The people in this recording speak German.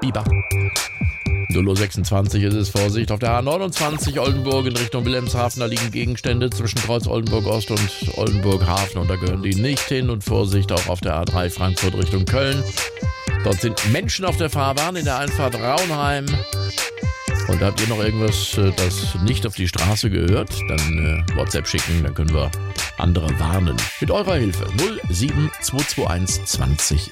Biber. 0:26 ist es, Vorsicht. Auf der A29 Oldenburg in Richtung Wilhelmshaven, da liegen Gegenstände zwischen Kreuz Oldenburg Ost und Oldenburg Hafen und da gehören die nicht hin. Und Vorsicht auch auf der A3 Frankfurt Richtung Köln. Dort sind Menschen auf der Fahrbahn in der Einfahrt Raunheim. Und habt ihr noch irgendwas, das nicht auf die Straße gehört? Dann WhatsApp schicken, dann können wir andere warnen. Mit eurer Hilfe 07221 20